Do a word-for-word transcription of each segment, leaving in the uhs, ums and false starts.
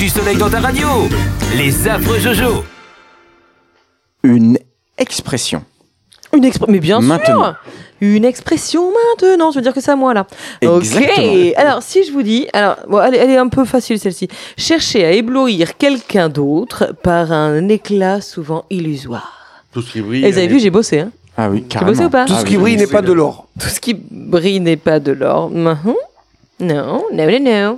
du soleil dans ta radio. Les affreux Jojo. Une expression. Une expression, mais bien Maintenant. sûr. Une expression maintenant. Je veux dire que c'est à moi là. Exactement. Ok. Alors si je vous dis, alors bon, elle, est- elle est un peu facile celle-ci. Chercher à éblouir quelqu'un d'autre par un éclat souvent illusoire. Tout ce qui brille. Et vous avez vu, j'ai bossé. Hein. Ah oui, J'ai carrément. bossé ou pas? Tout Ah ce qui oui, brille oui, n'est oui, pas oui. de l'or. Tout ce qui brille n'est pas de l'or. Mhm. Non, non, non, non.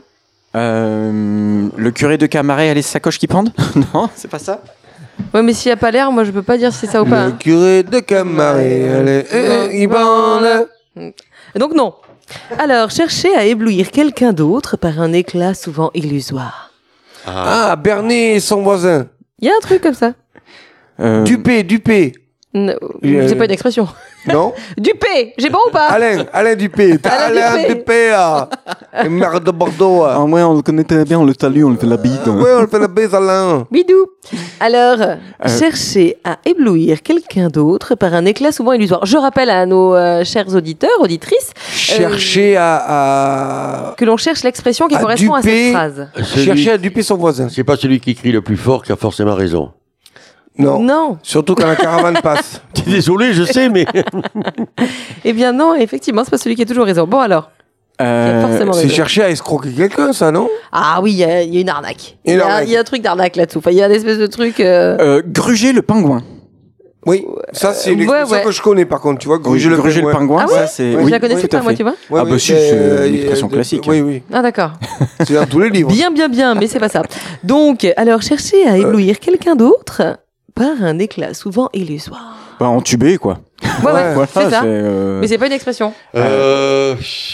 Euh, le curé de Camaret a les sacoches qui pendent? Non, c'est pas ça. Ouais, mais s'il n'y a pas l'air, moi je peux pas dire si c'est ça ou pas. Le hein. curé de Camaret, allez, euh, il bande. Donc non. Alors, chercher à éblouir quelqu'un d'autre par un éclat souvent illusoire. Ah, Bernet et son voisin. Il y a un truc comme ça. Euh, Dupé, Dupé. Non, Euh, c'est pas une expression. Non? Dupé, j'ai bon ou pas? Alain, Alain Dupé. T'as Alain Alain Dupé. Dupé, ah. Et maire de Bordeaux. Ah. Ah ouais, on le connaît très bien, on le salue, on le fait la bite. hein. Ouais, on le fait la bise, Alain. Bidou. Alors, chercher à éblouir quelqu'un d'autre par un éclat souvent illusoire. Je rappelle à nos euh, chers auditeurs, auditrices, Chercher à, à... que l'on cherche l'expression qui À correspond à duper. cette phrase. Celui- Chercher à duper son voisin. C'est pas celui qui crie le plus fort qui a forcément raison. Non. Non. Surtout quand la caravane passe. Désolé, je sais, mais. Eh bien non, effectivement, c'est pas celui qui a toujours raison. Bon alors. Euh, forcément C'est raison. chercher à escroquer quelqu'un, ça, non? Ah oui, il y, a il y a une arnaque. Il Une y, a- arnaque. il y a un truc d'arnaque là-dessous. Enfin, il y a une espèce de truc... euh, euh, gruger le pingouin. Oui. Ça, c'est une ouais, expression ouais. que je connais, par contre. Tu vois, gruger le gruger le pingouin. pingouin, Ah ouais ça c'est. Je oui, la connaissais tout à pas, moi, fait. tu vois. Ouais, Ah oui, bah si, euh, c'est une euh, expression de- classique. Oui, oui. Ah d'accord. C'est dans tous les livres. Bien, bien, bien, mais c'est pas ça. Donc, alors, chercher à éblouir quelqu'un d'autre par un éclat souvent illusoire. Bah, entubé, quoi. Ouais, ouais, Ouais, Voilà, c'est ça. euh, Mais c'est pas une expression. Euh.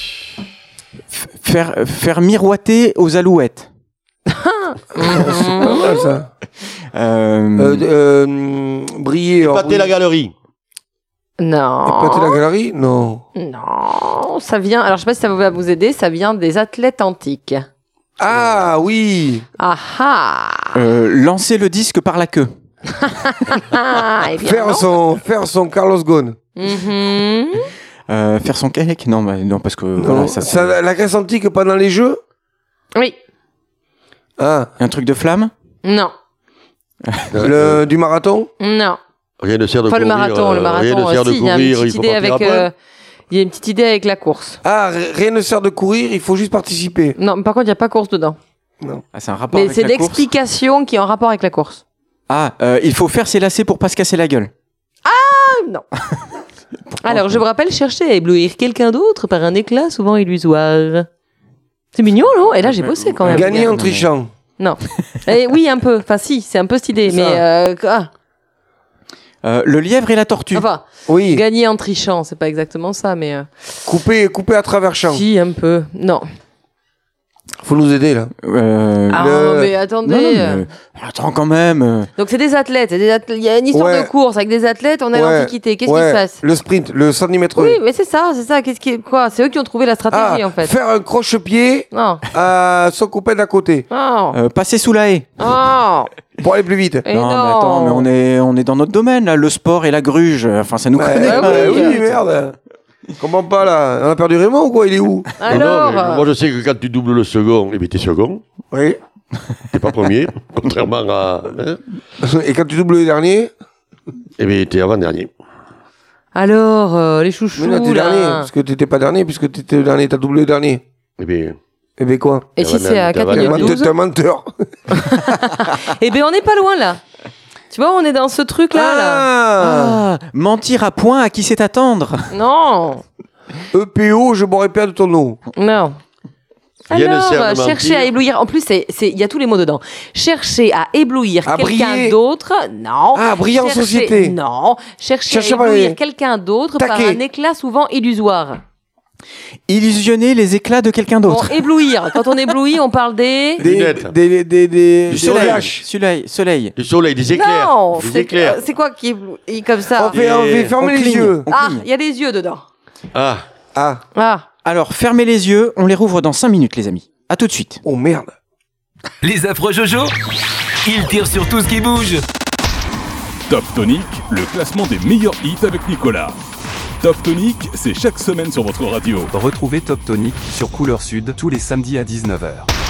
faire, faire miroiter aux alouettes. C'est pas mal, ça. Euh, Euh, euh, briller. alors, Pâter la briller. galerie. Non. Pâter la galerie? Non. Non, ça vient... Alors, je sais pas si ça va vous aider, ça vient des athlètes antiques. Ah, oui. Ah ah euh, lancer le disque par la queue. Ah, eh bien, non. Faire son, faire son Carlos Ghosn. Mhm. Euh, faire son cake. Non, bah, non, parce que voilà, Non, ça, c'est ça, la Grèce antique pendant les Jeux? Oui. Ah. un truc de flamme. Non. Le, du marathon? Non. Rien ne sert de Pas le courir. marathon, euh, le marathon Rien ne sert de aussi. Il y a une courir, il petite faut idée partir avec... après. euh, Il y a une petite idée avec la course. Ah, r- rien ne sert de courir, il faut juste participer. Non, mais par contre, il n'y a pas course dedans. Ah, c'est un rapport Mais avec c'est la course. l'explication qui est en rapport avec la course. Ah, euh, il faut faire ses lacets pour pas se casser la gueule. Ah, non. Alors, je vous rappelle, chercher à éblouir quelqu'un d'autre par un éclat souvent illusoire. C'est mignon, non? Et là, j'ai bossé quand même. Gagner en mais- trichant. Non. Eh, oui, un peu. Enfin, si, c'est un peu cette idée. C'est Mais, ça. euh, ah, Euh, le lièvre et la tortue. enfin, Oui. gagner en trichant, c'est pas exactement ça, mais... euh, Couper, couper à travers champ. si, un peu. Non. Faut nous aider, là. Euh, Ah, Le- mais attendez. non, non, mais, euh, euh, attends quand même. euh, Donc, c'est des athlètes. c'est des athlètes. Il y a une histoire Ouais. de course avec des athlètes. On est à Ouais. l'Antiquité. Qu'est-ce Ouais. qui se passe? Le sprint, le centimètre. Oui, mais c'est ça, c'est ça. Qu'est-ce qui, quoi? C'est eux qui ont trouvé la stratégie, Ah, en fait. faire un croche-pied Non. à son copain d'à côté Non. euh, passer sous la haie. Non. pour aller plus vite. Et non, non. mais attends, mais on est, on est dans notre domaine, là, le sport et la gruge. Enfin, ça nous Ouais, connaît. Ah ouais, oui. oui, merde. Comment pas là? On a perdu Raymond ou quoi? Il est où? Non, Alors. non, mais moi, je sais que quand tu doubles le second, eh bien, t'es second. Oui. T'es pas premier. Contrairement à. Hein, Et quand tu doubles le dernier? eh bien, t'es avant-dernier. Alors, euh, les chouchous, Mais là, t'es là. dernier. Parce que t'étais pas dernier, puisque t'étais le dernier, t'as doublé le dernier. Eh bien. Eh ben quoi? Et si c'est à T'es quatre avant- T'es un minutes menteur- douze t'es un menteur. Eh ben, on n'est pas loin, là. Tu vois, on est dans ce truc-là, là. Ah, Ah, mentir à point à qui c'est attendre. Non. E P O, je boirais pas de ton eau. Non. Rien ne Alors, sert de euh, chercher mentir. à éblouir. En plus, c'est, c'est, il y a tous les mots dedans. Chercher à éblouir À quelqu'un briller. d'autre. Non. Ah, briller en Chercher- société. Non. Chercher, Chercher à par éblouir les- quelqu'un d'autre par Taquer. un éclat souvent illusoire. Illusionner les éclats de quelqu'un Bon, d'autre. éblouir. Quand on éblouit, on parle des. Des, Lunettes. des, des, des, Du des soleil. flash. Soleil. Soleil. Du soleil, des éclairs. Non. Des C'est, éclairs. c'est quoi qui éblouit comme ça? On fait, on fait fermer on les cligne. yeux. On Ah, cligne. il y a les yeux dedans. Ah. Ah, Ah. Alors, fermez les yeux, on les rouvre dans cinq minutes, les amis. À tout de suite. oh merde. Les affreux Jojo, ils tirent sur tout ce qui bouge. Top Tonic, le classement des meilleurs hits avec Nicolas. Top Tonic, c'est chaque semaine sur votre radio. Retrouvez Top Tonic sur Couleur Sud tous les samedis à dix-neuf heures.